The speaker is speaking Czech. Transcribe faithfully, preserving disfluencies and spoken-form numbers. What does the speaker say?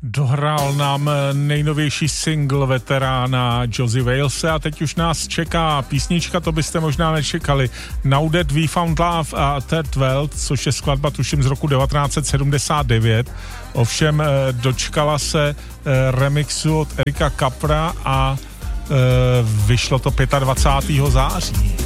Dohrál nám nejnovější single veterána Josie Walese a teď už nás čeká písnička, to byste možná nečekali. Now That We Found Love a Third World, což je skladba tuším z roku devatenáct set sedmdesát devět. Ovšem dočkala se remixu od Erika Capra a vyšlo to dvacátého pátého září.